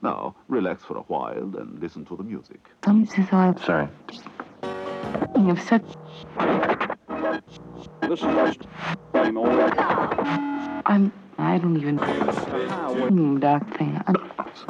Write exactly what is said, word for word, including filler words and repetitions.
Now, relax for a while and listen to the music. Some says I'm Sorry. of such. Listen, I'm. I don't even. Dark thing. I'm,